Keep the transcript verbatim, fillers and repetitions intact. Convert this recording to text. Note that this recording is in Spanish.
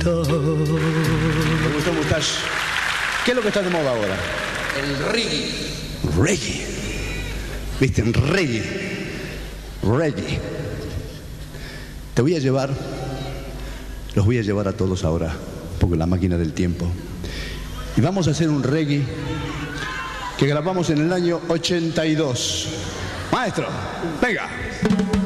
Me gustó Mustache. ¿Qué es lo que está de moda ahora? El reggae. Reggae. ¿Viste? Reggae. Reggae. Te voy a llevar, los voy a llevar a todos ahora, un poco en la máquina del tiempo. Y vamos a hacer un reggae que grabamos en el año ochenta y dos. Maestro, venga.